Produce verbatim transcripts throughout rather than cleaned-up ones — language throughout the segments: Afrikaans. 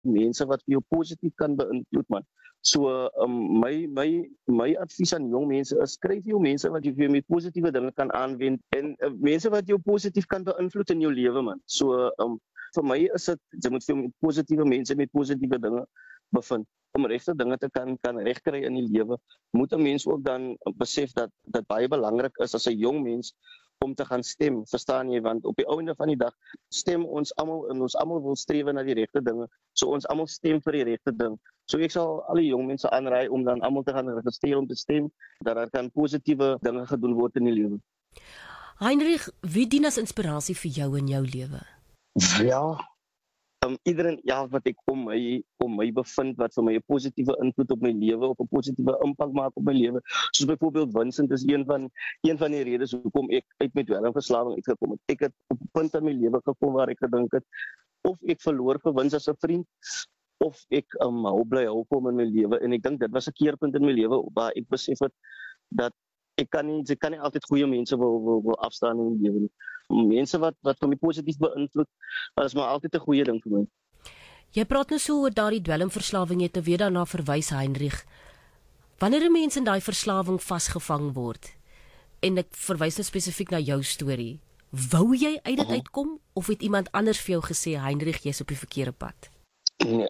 mense wat vir jou positief kan beïnvloed, man. So um, my my my advies aan jong mense is skryf jou mense wat jy vir jou met positiewe dinge kan aanwend en uh, mense wat jou positief kan beïnvloed in jou lewe, man. So um, vir my is dit jy moet vir jou met positiewe mense met positiewe dinge bevind om regte dinge te kan kan regkry in die lewe. Moet 'n mens ook dan besef dat dit baie belangrik is as 'n jong mens om te gaan stem, verstaan jy, want op die einde van die dag stem ons almal en ons almal wil streef na die regte dinge. So ons almal stem vir die regte ding. So ek sal al die jong mense aanraai om dan almal te gaan registreer om te stem, dat daar kan positiewe dinge gedoen word in die lewe. Heinrich, wie dien as inspirasie vir jou in jou lewe? Ja, um, iedereen ja, wat ek om my, om my bevind, wat vir my 'n positiewe invloed op my lewe, op 'n positiewe impak maak op my lewe. Soos byvoorbeeld Vincent is een van, een van die redes hoekom ek uit met dwelmverslawing uitgekom het. Ek het op 'n punt in my lewe gekom waar ek gedink het, of ek verloor vir Vince as 'n vriend, of ek um, hou bly hou kom in my lewe. En ek dink dit was 'n keerpunt in my lewe waar ek besef het dat ek kan nie, ek kan nie altyd goeie mense wil, wil, wil afstaan in die lewe nie. Mense wat, wat vir my positief beïnvloed, dat is maar altyd 'n goeie ding vir my. Jy praat nou so oor daardie dwelmverslawing, jy het weer daarna verwys, Heinrich. Wanneer 'n mens in daai verslawing vasgevang word, en ek verwys nou spesifiek na jou storie, wou jy uit dit uitkom, of het iemand anders vir jou gesê, Heinrich, jy's op die verkeerde pad? Nee,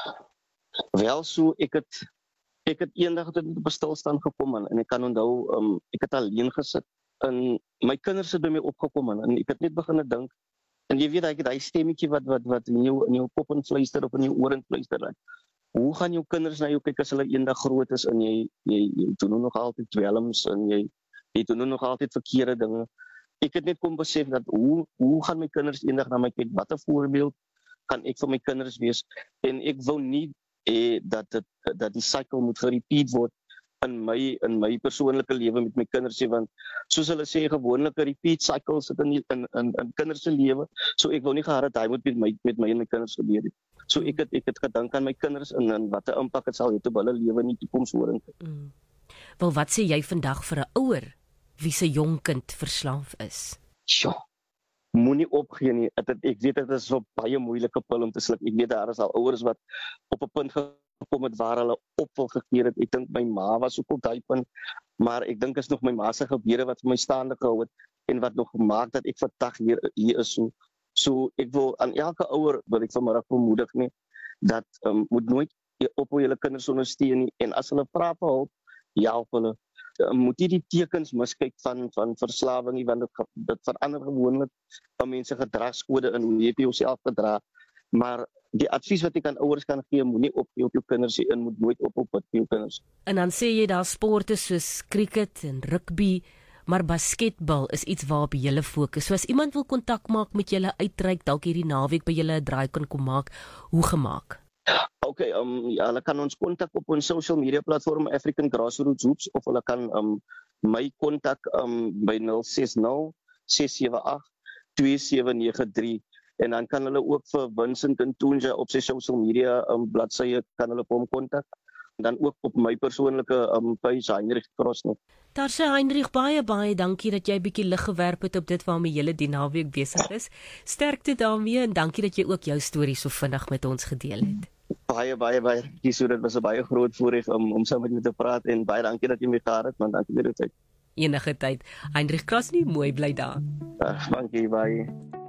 wel so, ek het ek het eendag tot op 'n stilstand gekom en, en ek kan onthou, um, ek het alleen gesit en my kinders het by my opgekom en, en ek het net begin dink, en jy weet, ek het daai stemmetjie wat wat wat in jou in jou kop influister of in jou oor influister. Like, hoe gaan jou kinders na jou kyk as hulle eendag groot is en jy jy, jy doen nog altyd dwelms en jy jy doen nog altyd verkeerde dinge. Ek het net kom besef dat hoe hoe gaan my kinders eendag na my kyk? Wat 'n voorbeeld kan ek vir my kinders wees? En ek wil nie eh, dat dit dat die cycle moet gerepeat word in my in my persoonlike lewe met my kinders, want soos hulle sê, gewoonlik 'n repeat cycle sit in in in, in kinders se lewe. So ek wil nie gehad dat hy moet met my met my en my kinders gebeur het. So ek het ek het gedink aan my kinders en, en wat 'n impak dit sal hê op hulle lewe in die toekoms hoor. Mm. Wel, wat sê jy vandag vir 'n ouer wie se jong kind verslaaf is? Ja. Moenie opgee nie. Ek, ek weet dit is so baie moeilike pil om te sluk. Ek weet daar is al ouers wat op 'n punt gekom het waar hulle op wil gekeer het. Ek dink my ma was ook op daai punt, maar ek dink is nog my ma se gebeure wat vir my staande gehou het en wat nog gemaak dat ek vandag hier hier is. So, so ek wil aan elke ouer wil ek vanmiddag bemoedig nie dat um, moet nooit op julle kinders ondersteun nie, en as hulle vra vir hulp, help hulle. Um, moet nie die tekens miskyk van van verslawing nie, want dit, dit verander gewoonlik van mense gedragskode in hoe jy jouself gedra. Maar die advies wat ek aan ouers kan gee, moenie op op jou kinders en moet nooit op op op jou kinders. En dan sê jy daar sporte soos cricket en rugby, maar basketbal is iets waarop jy fokus. So as iemand wil kontak maak met julle, uitreik, dalk hierdie naweek by julle 'n draai kan kom maak, hoe gemaak? Okay, um, ja, hulle kan ons kontak op ons social media platform African Grassroots Hoops, of hulle kan um, my kontak um, by nul ses nul, ses sewe agt, twee sewe nege drie, en dan kan hulle ook vir Vincent Ntunja op sy social media um, bladsye kan hulle hom kontak. Dan ook op my persoonlike um, page Heinrich Krosner. Daar sê Heinrich, baie baie dankie dat jy 'n bietjie lig gewerp het op dit waarmee jy die naweek besig is. Sterkte daarmee en dankie dat jy ook jou storie so vinnig met ons gedeel het. Baie baie baie dankie, so dit was 'n baie groot voorreg om om saam met jou te praat, en baie dankie dat jy my gehad het, man. Dankie vir die tyd. Enige tyd. Heinrich Krosner, mooi bly daar. Uh, dankie, baie.